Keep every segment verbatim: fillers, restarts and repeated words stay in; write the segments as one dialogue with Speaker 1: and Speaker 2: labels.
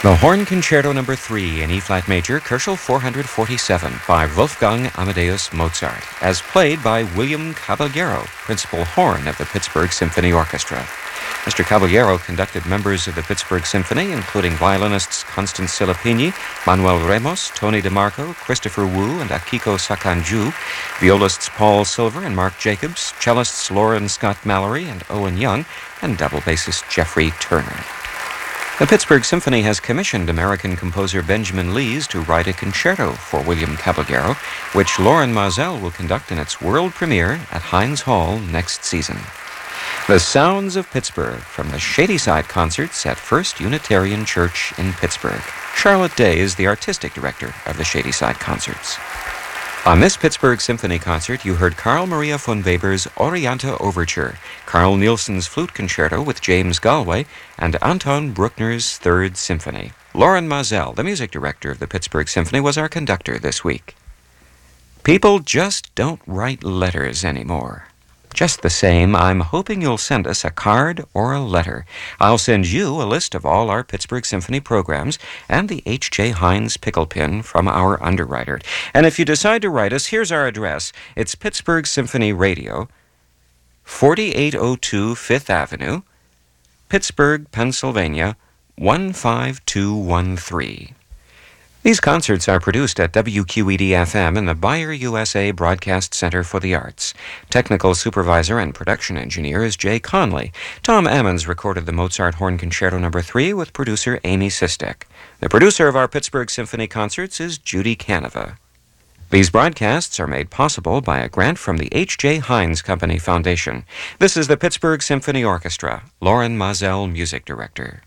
Speaker 1: The Horn Concerto Number three in E-flat major, Koelschel four forty-seven by Wolfgang Amadeus Mozart, as played by William Caballero, principal horn of the Pittsburgh Symphony Orchestra. Mister Caballero conducted members of the Pittsburgh Symphony, including violinists Constance Silapini, Manuel Ramos, Tony DeMarco, Christopher Wu, and Akiko Sakanju, violists Paul Silver and Mark Jacobs, cellists Lauren Scott Mallory and Owen Young, and double bassist Jeffrey Turner. The Pittsburgh Symphony has commissioned American composer Benjamin Lees to write a concerto for William Caballero, which Loren Maazel will conduct in its world premiere at Heinz Hall next season. The Sounds of Pittsburgh from the Shadyside Concerts at First Unitarian Church in Pittsburgh. Charlotte Day is the artistic director of the Shadyside Concerts. On this Pittsburgh Symphony concert, you heard Carl Maria von Weber's Orienta Overture, Carl Nielsen's Flute Concerto with James Galway, and Anton Bruckner's Third Symphony. Loren Maazel, the music director of the Pittsburgh Symphony, was our conductor this week. People just don't write letters anymore. Just the same, I'm hoping you'll send us a card or a letter. I'll send you a list of all our Pittsburgh Symphony programs and the H J Heinz pickle pin from our underwriter. And if you decide to write us, here's our address. It's Pittsburgh Symphony Radio, forty-eight oh two Fifth Avenue, Pittsburgh, Pennsylvania, one five two one three. These concerts are produced at W Q E D F M in the Bayer U S A Broadcast Center for the Arts. Technical supervisor and production engineer is Jay Conley. Tom Ammons recorded the Mozart Horn Concerto Number three with producer Amy Sistek. The producer of our Pittsburgh Symphony concerts is Judy Canova. These broadcasts are made possible by a grant from the H J Heinz Company Foundation. This is the Pittsburgh Symphony Orchestra. Loren Maazel, music director.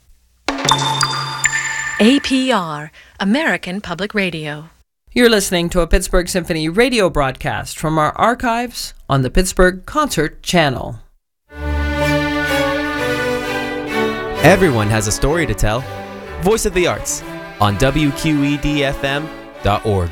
Speaker 2: A P R, American Public Radio.
Speaker 3: You're listening to a Pittsburgh Symphony radio broadcast from our archives on the Pittsburgh Concert Channel.
Speaker 4: Everyone has a story to tell. Voice of the Arts on W Q E D F M dot org.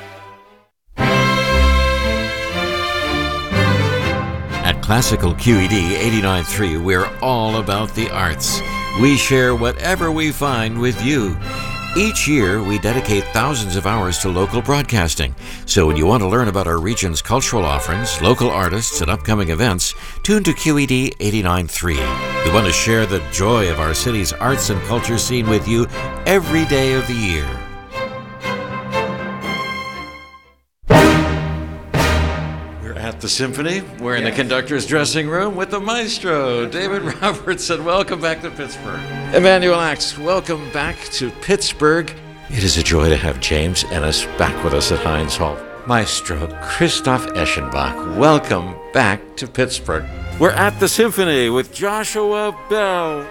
Speaker 5: At Classical Q E D eighty-nine point three, we're all about the arts. We share whatever we find with you. Each year, we dedicate thousands of hours to local broadcasting. So when you want to learn about our region's cultural offerings, local artists, and upcoming events, tune to Q E D eighty-nine point three. We want to share the joy of our city's arts and culture scene with you every day of the year. At the Symphony, we're in yes. the conductor's dressing room with the maestro, David Robertson. Welcome back to Pittsburgh. Emmanuel Axe, welcome back to Pittsburgh. It is a joy to have James Ennis back with us at Heinz Hall. Maestro Christoph Eschenbach, welcome back to Pittsburgh. We're at the Symphony with Joshua Bell.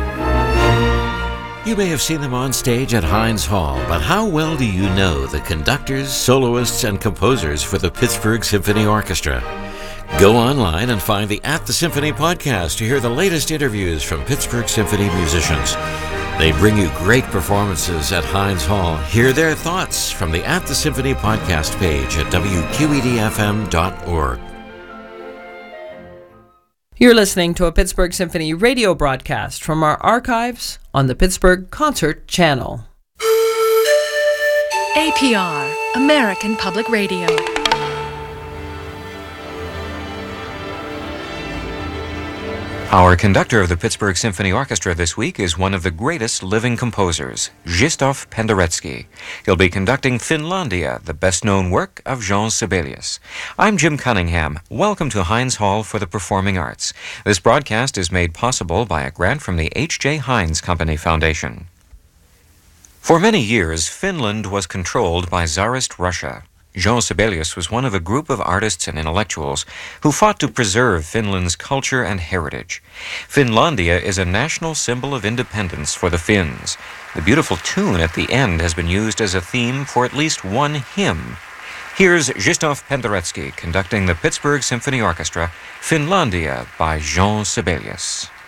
Speaker 5: You may have seen them on stage at Heinz Hall, but how well do you know the conductors, soloists, and composers for the Pittsburgh Symphony Orchestra? Go online and find the At the Symphony podcast to hear the latest interviews from Pittsburgh Symphony musicians. They bring you great performances at Heinz Hall. Hear their thoughts from the At the Symphony podcast page at W Q E D F M dot org.
Speaker 3: You're listening to a Pittsburgh Symphony radio broadcast from our archives on the Pittsburgh Concert Channel.
Speaker 2: A P R, American Public Radio.
Speaker 1: Our conductor of the Pittsburgh Symphony Orchestra this week is one of the greatest living composers, Krzysztof Penderecki. He'll be conducting Finlandia, the best-known work of Jean Sibelius. I'm Jim Cunningham. Welcome to Heinz Hall for the Performing Arts. This broadcast is made possible by a grant from the H J Heinz Company Foundation. For many years, Finland was controlled by Tsarist Russia. Jean Sibelius was one of a group of artists and intellectuals who fought to preserve Finland's culture and heritage. Finlandia is a national symbol of independence for the Finns. The beautiful tune at the end has been used as a theme for at least one hymn. Here's Krzysztof Penderecki conducting the Pittsburgh Symphony Orchestra, Finlandia by Jean Sibelius.